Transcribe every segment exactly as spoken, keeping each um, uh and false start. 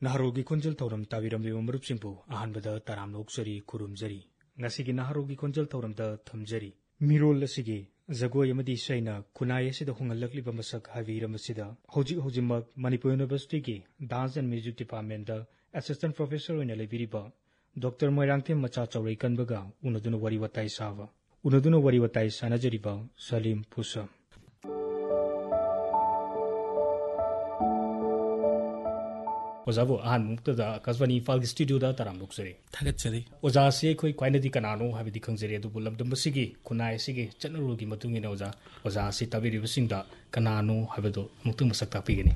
Naharogi Konjal Thoram Taviram Marup Simpu, Ahanbada Taram Loksari, Kurumzari, Nasigi Naharogi Konjal Thoram da Thamjari, Mirol Lasigi, Zago Yamadi Shaina, Kunayasi the Hungalakli Bamasak Havira Masida, Hoji Hojimak, Manipur University, Dance and Music Department, Assistant Professor in Eleviriba, Doctor Moirangtim Machacha Rekanbaga, Unaduna Wariwatai Sava, Unaduna Wariwatai Sanajariba, Salim Pusa. Ozavo ahan mukta da kaswani falgi studio da taram luksari thagat chari oza se khoi kwaina di kanano habidi khangjeri adu bulam dum sigi kunai sigi chanuru gi matung ina oza oza se tabiri bisingda kanano habedo muktung masak tapigini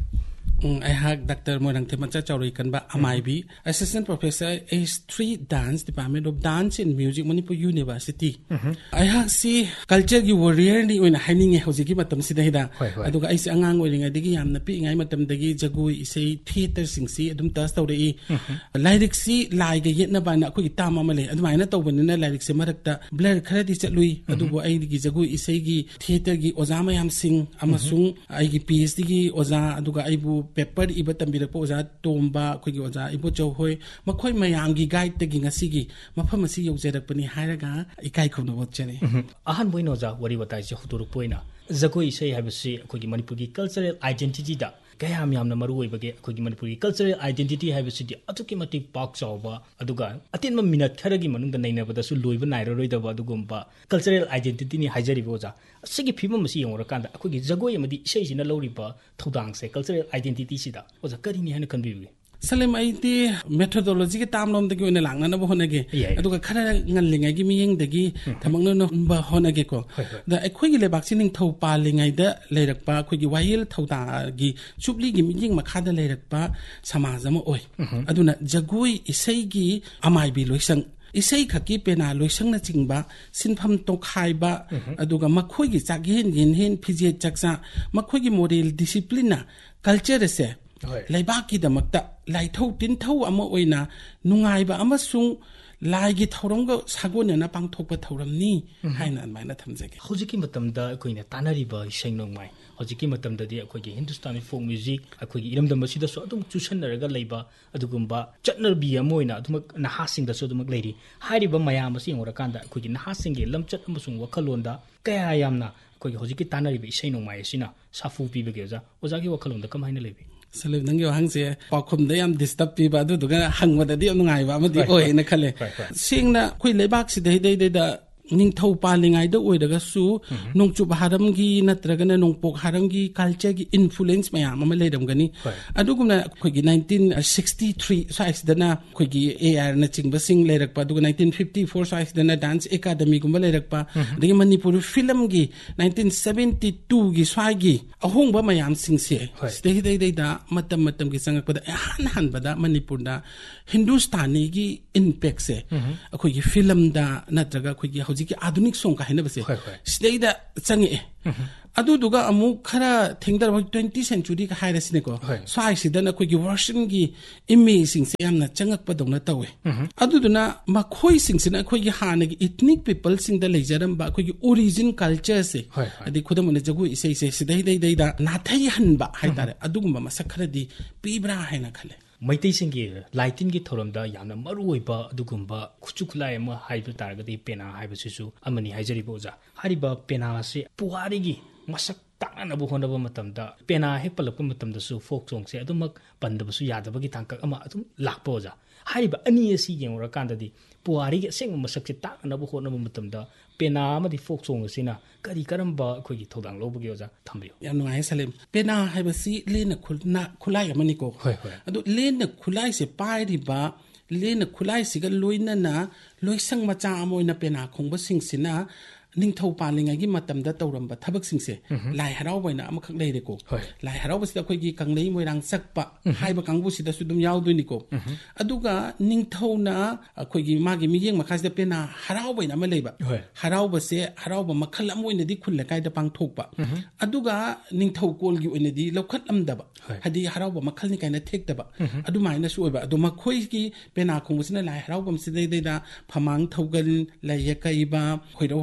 I have Doctor Moirangtim Machacha Rekanba M I B, Assistant Professor H three Dance Department of Dance and Music Manipur University. I have see culture gi warrior ni oina haining hojiki matam sida hida aduga ai se angang oiringa digi yamna pi ngai matam dagi jagui isei theater sing si adum tas tawrei lyric si lai ga yetna bana ko gi tama male adumaina tawbanina lyric se marakta blur khara di chatlui adubo ai digi jagui isei gi theater gi ozama yam sing amasung ai gi PhD gi oza aduga aibu paper iba tambirakpo oza tomba khogi oza ibo chawhoi makhoi mayamgi guide tagi ngasigi mafam asi yaujarakpani hairaga ikai khobna botchani ahan boino za wari watai se huturuk poina jagoi sei habisi khogi manipuri cultural identity da kaya myamna maru oibage khogi manipuri cultural identity habisi di atuki matik pak chawba aduga atinma minute kharagi manungda nainabada su loiba nairoi da badugumba cultural identity ni hajari boza sigi phibam masi yongora kanda khogi jagoi amadi sei sina loriba thodang se cultural identity sida oza kari ni hana kanbibi Salim aiti methodology ki tam nom dagi one langna na bonage aduga khara ngallinga gi miyeng dagi thamangno no ba honage ko da ekhoi gi lebak sining thau pa lingai da leirakpa khoi gi wail thauta gi chupli gi miyeng makha da leirakpa samaj ama oi aduna jagoi isei gi amai bi loisang isei khaki pena loisang na chingba sinpham to khaiba aduga makhoi gi chaghen gen hen phije chaksa makhoi gi moral discipline na culture se Laibaki the Makta, Laito Tinto Ama Oina, Nungaiba Amasung, Laigi Torongo, Sagon and Apang Topa Toram ni, Haina and Manatamzek. Hojiki Matam da Queen Tanariba, Shang Mai, Hojiki Matam da Dia Quaki Hindustani folk music, a Quaki Idam the Masida Sodom, Chushan Rega Labor, Adugumba, Chatner be a moina, Nahasing the Sodom lady, Hariba Mayamasi or Rakanda, Quaki Nahasing, Lumchat Amasung, Wakalonda, Kayamna, Quaki Hojiki Tanariba, Shang Mai, Sina, Safu Pibagaza, Ozaki Wakalonda, come behind the levy. Salim nangyo hangse pakhum de am disturb pi ba du duga hangwa da di am ngai ba ma di oi na khale singna khoi lebak si dei dei da ning thau pa lingai da oi daga su nong chu haram gi natraga na nong pok haram gi culture gi influence maya ma le dam gani adugumna khoi gi nineteen sixty-three size dana khoi gi ar na chingba sing lerak pa du nineteen fifty-four size dana dance academy gum lerak pa de manipur film gi nineteen seventy-two gi swai gi ahong ba mayam sing se dei dei dei da matam matam gi sangak pa da han han ba da manipur da hindustani gi impact se khoi gi film da natraga khoi gi hojiki adunik song ka hena base stay da changi adu duga amu khara thengdar twentieth century ka haira sine ko sai sidana khoi gi version gi amazing se yamna changak pa dongna tawe adu duna ma khoi sing sina khoi gi hana gi ethnic people sing da lejaram ba khoi gi origin culture se adi khudam ne jagu isei se sidai dai dai da na thai han ba haitare adugumba masak khara di pibra haina khale Maitai Singi, Lighting Gitoramda, Yana Maruiba, Dugumba, Kuchukulai, Haibu Targati, Pena, Haibusu, Amani Hajariboza, Hariba, Pena, Puarigi, Masak Tana Buhonda Matamda, Pena, Hepalapumatam, the Su folk songs, Adumak, Bandabasu Yadabagi Tanka, Amatum, Lakpoza, Hariba, Ani Sigan or Kandadi, Puari, sing Masak Tana Buhona Matamda, Pena, the folk songs in a Kadi Karamba, Kugi Todang Lobogioza, Tambio. Yano Salim, Pena, have a seat, Lena Kulai Manico. Adu Lena Kulai se Pari ba, Lena Kulai Siga Luina na, Loisang Matamo in a Pena, Combo sing Sina. Ning thau pa linga gi matam da tawram ba thabak sing se lai harau baina am khak lei de ko lai harau ba sida khoi gi kanglei moirang sakpa haiba kangbu sida sudum yaw dui ni ko aduga ning thau na khoi gi ma gi miyeng makha sida pena harau baina ma leiba harau ba se harau ba makhal am oina di khul kai da pang thok ba aduga ning thau kol gi oina di lokhat am da ba hadi harau ba makhal ni kai na thek da ba adu mai na su ba adu ma khoi gi pena khong sina lai harau bam sida de da phamang thogal lai ya kai ba khoi ro haya law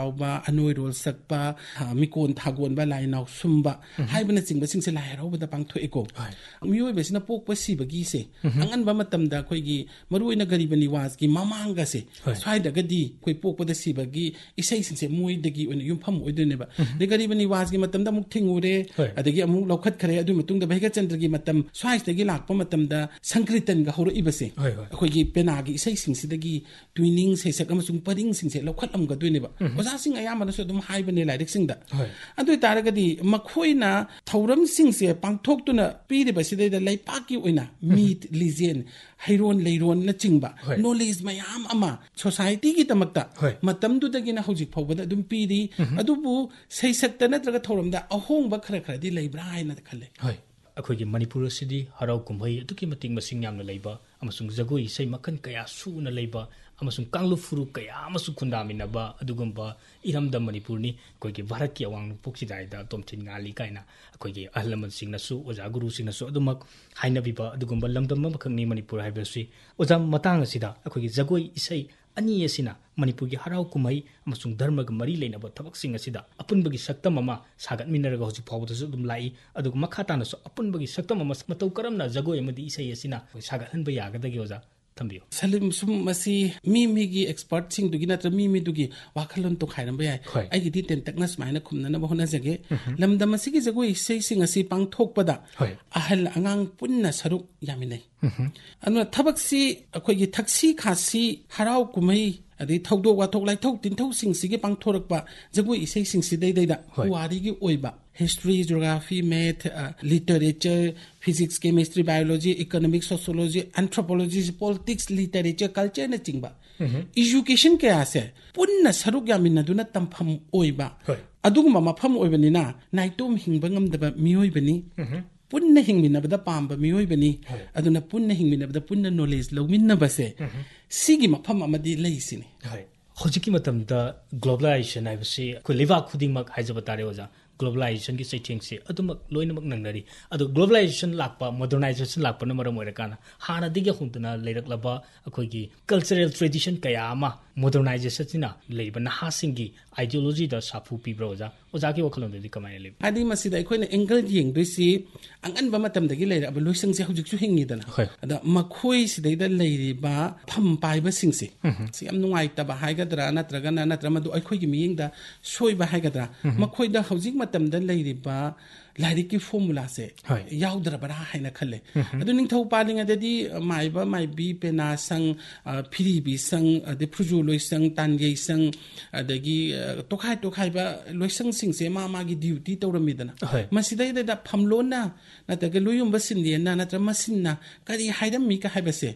यावबा अनोइरोल सकपा मिकोन थागोनबा लाइनाव सुमबा हाइबना चिंगबसिंगसे लाइ हराउबदा पांगथोएको मियोइबसिना पोकपा सिबगीसे अंगनबा मतमदा खोइगी मरुइना गरीब निवासकी मामांगासे स्वाइदगदी खोइ पोकपदा सिबगी इसैसिंगसे मोइदगी ओइना युमफम ओइदनेबा दे गरीब निवासकी मतमदा मुक थिंगुरे अदगी अमुक लौखत खरे अदु मतुंगदा भैगा चंद्रगी मतम स्वाइसदगी Lakpa मतमदा संक्रितनगा हौरइबसे खोइगी पेनागी इसैसिंगसिदगी twinning सेसक अमसुंग purring सिंगसे लौखतलमगदोइनेबा ओजासिंग अयामनसु अदुम हाइबने लाइरिकसिंगदा अदु तारगदी मखोइना थौरम सिंगसे पांगथोक्तुना पीरिबसिदैदा लैपाकी ओइना मीट लिजेन हैरोन लेरोन न चिंगबा नॉलेज मयाम अमा सोसाइटी की तमक्ता मतमदुदगिना हौजिक फौबदा अदुम पीरी अदुबु सैसक्ता नत्रगा थौरमदा अहोंगबा खरा खरादी लैब्रा हाइना खले होय अखोइगी मणिपुर सिदी हराउ कुंभई अदुकी मतिंग मसिंग यामना लैबा अमसुंग जगोई इसै मखन कया सुना लैबा अमसुंग कांगलु फुरु कया अमसु खुंदामिनबा अदुगुंबा इरमदा मणिपुरनी कोइगी भारत की अवांग पोक्सिदाइदा तोमथिन गाली काइना अखोइगी अहलमन सिंगनसु ओजा गुरु सिंगनसु अदुमक हाइनबिबा अदुगुंबा लमदम मखंगनी मणिपुर हाइबसि ओजा मतांग असिदा अखोइगी जगोई इसै अनि असिना मणिपुर की हराउ कुमई अमसुंग धर्म ग मरी लेनबा थबकसिंग असिदा अपुनबगी सक्तम अमा सागतमिनरगा हौजि फावदसु अदुम लाई अदुग मखातानसु अपुनबगी सक्तम अमा मतौ करमना जगोई अमदि इसै असिना सागतहनबा यागदगी ओजा थंबियो सलिम सुम मसी मी मीगी एक्सपर्ट सिंग दुगी नत्र मी मी दुगी वाखलन तो खाइरम बयाय आइगी दी टेन तकनस माइना खुमना बहोना जगे लमदम मसीगी जगोई इसै सिंग असि पांगथोकपदा अहल अंगांग पुन्ना सरुक यामिनै अनु थबकसी अखोइगी थक्सी खासी हराउ कुमई अदि थौदो वाथोक लाइथौ तिनथौ सिंगसिगे पांगथोरकपा जगोई इसै सिंगसिदैदैदा पुवारीगी ओइबा history geography math literature physics chemistry biology economics sociology anthropology politics literature culture न चिंगबा एजुकेशन के आसे पुन्ना सरुक यामिनदुना तंफम ओइबा अदुगुमा मफम ओइबनिना नाइटोम हिंगबा ngamdaba मियोइबनी पुन्ना हिंगमिनबदा पांबा मियोइबनी अदुना पुन्ना हिंगमिनबदा पुन्ना नॉलेज लौमिनबसे सिगी मफम अमदि लैसिनी हौजिकी मतमदा ग्लोबलाइजेशन हाइबसि को लेवा खुदिंगमक हाइजबा तारे ओजा ग्लोबलाइजेशन की चैथिंगसे अदुमक लोइनमक नंगनरी अदु ग्लोबलाइजेशन लाकपा मॉडर्नाइजेशन लाकपन मरम ओइरकाना हाना दिगे हुंतना लेरकलबा अखोइगी कल्चरल ट्रेडिशन कया अमा मॉडर्नाइजेशन सिना लेबा नहासिंगी आइडियोलॉजी दा साफु पिब्रो ओजा ओजा की वखलंदि कमाय ले आदि मसिदा अखोइना एंगल येंगदोइसि अंगनबा मतमदगी लेरबा लोइसंगसे हुजिकसु हिंगिदना अदा मखोइ सिदैदा लेरिबा फम पाइबा सिंगसे सि याम नुंगाइतबा हाइगदरा नत्रगना नत्र मदु अखोइगी मियिंगदा सोइबा हाइगदरा मखोइदा हुजिक मतमदा लेरिबा लाइरिकी फॉर्मूला से याउदरबरा हाइना खले अदु निंथौ पालिंगददी माइबा माइबी पेना संग फिरिबी संग अदे फ्रुजु लोइसंग तानगेइ संग अदगी तोखाइ तोखाइबा लोइसंग सिंगसे मा मागी ड्यूटी तौरमिदना मसिदैदा फमलोना नतगे लोयुंबा सिन्दियना नत्र मसिनना करी हाइरमी का हाइबसे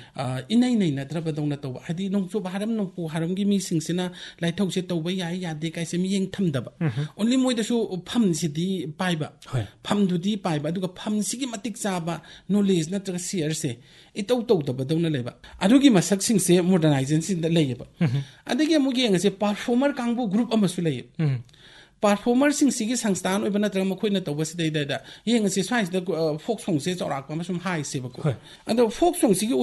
इनै नै नत्रबा दौना तौबा हदि नोंचो हारम नोंपु हारमगी मी सिंगसेना लाइथौसे तौबा याय यादे काइसे मियेंग थमदबा ओनली मोइदसु फम सिदि पाइबा फमदुदी पाइबा अदुगा फमसिगी मतिक चाबा नॉलेज नत्रगा शेयर से इतौ तौदबा दौना लेबा अदुगी मसक सिंगसे मॉडर्नाइजेशन सिंदा लेयबा अदगी अमुगी यंगसे परफॉर्मर कांगबु ग्रुप अमसु लेय परफॉर्मर सिंगसिगी संस्थान ओइबा नत्रगा मखोइना तौबसिदैदा यंगसे स्वाइसदा फोक सोंगसे चौराकपा मसुम हाइसेबको अदो फोक सोंगसिगी